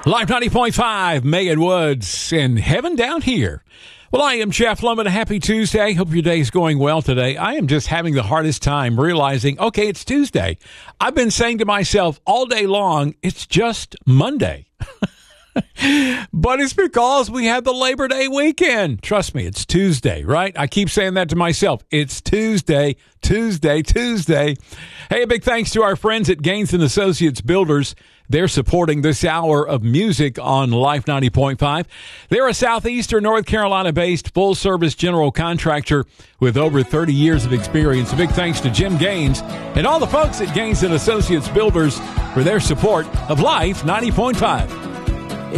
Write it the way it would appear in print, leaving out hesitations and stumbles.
Live 90.5, Megan Woods in Heaven Down Here. Well, I am Jeff Lemon. Happy Tuesday. Hope your day is going well today. I am just having the hardest time realizing, okay, it's Tuesday. I've been saying to myself all day long, it's just Monday. But it's because we had the Labor Day weekend. Trust me, it's Tuesday, right? I keep saying that to myself. It's Tuesday, Tuesday, Tuesday. Hey, a big thanks to our friends at Gaines & Associates Builders. They're supporting this hour of music on Life 90.5. They're a southeastern North Carolina-based full-service general contractor with over 30 years of experience. A big thanks to Jim Gaines and all the folks at Gaines & Associates Builders for their support of Life 90.5.